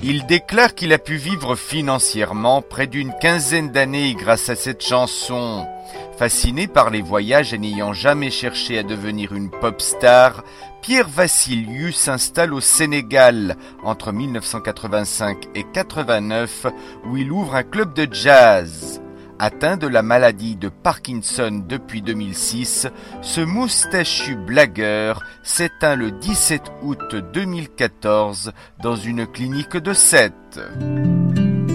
Il déclare qu'il a pu vivre financièrement près d'une quinzaine d'années grâce à cette chanson. Fasciné par les voyages et n'ayant jamais cherché à devenir une pop star, Pierre Vassiliou s'installe au Sénégal entre 1985 et 89 où il ouvre un club de jazz. Atteint de la maladie de Parkinson depuis 2006, ce moustachu blagueur s'éteint le 17 août 2014 dans une clinique de Sète.